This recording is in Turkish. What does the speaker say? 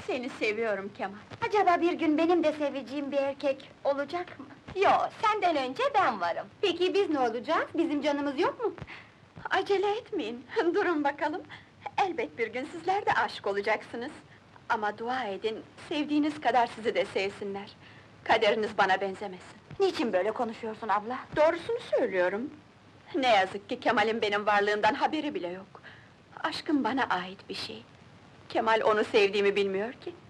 Seni seviyorum Kemal. Acaba bir gün benim de seveceğim bir erkek olacak mı? Yo, senden önce ben varım. Peki biz ne olacağız? Bizim canımız yok mu? Acele etmeyin, durun bakalım. Elbet bir gün sizler de aşık olacaksınız. Ama dua edin, sevdiğiniz kadar sizi de sevsinler. Kaderiniz bana benzemesin. Niçin böyle konuşuyorsun abla? Doğrusunu söylüyorum. Ne yazık ki Kemal'in benim varlığımdan haberi bile yok. Aşkım bana ait bir şey. Kemal onu sevdiğimi bilmiyor ki.